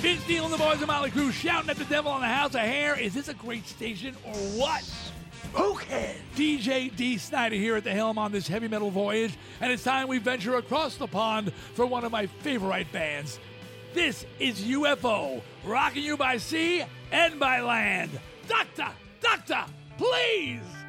Vince Neil and the boys of Motley Crue shouting at the devil on the house of hair. Is this a great station or what? Who cares? DJ D. Snyder here at the helm on this heavy metal voyage, and it's time we venture across the pond for one of my favorite bands. This is UFO, rocking you by sea and by land. Doctor, please!